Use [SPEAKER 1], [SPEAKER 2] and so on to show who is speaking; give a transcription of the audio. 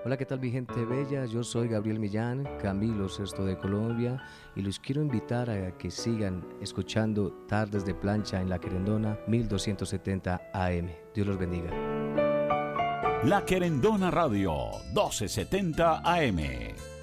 [SPEAKER 1] Hola, ¿qué tal mi gente bella? Yo soy Gabriel Millán, Camilo Sesto de Colombia, y los quiero invitar a que sigan escuchando Tardes de Plancha en La Querendona 1270 AM. Dios los bendiga.
[SPEAKER 2] La Querendona Radio 1270 AM.